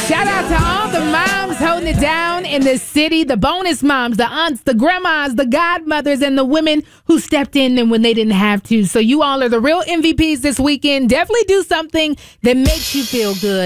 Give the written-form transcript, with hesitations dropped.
Shout out to all the moms holding it down in the city, the bonus moms, the aunts, the grandmas, the godmothers, and the women who stepped in when they didn't have to. So you all are the real MVPs this weekend. Definitely do something that makes you feel good.